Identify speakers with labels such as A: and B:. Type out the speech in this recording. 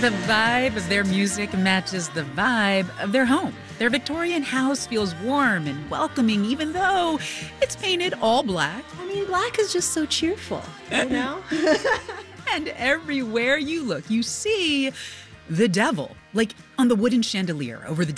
A: The vibe of their music matches the vibe of their home. Their Victorian house feels warm and welcoming, even though it's painted all black.
B: I mean, black is just so cheerful, you know?
A: And everywhere you look, you see the devil, like on the wooden chandelier over the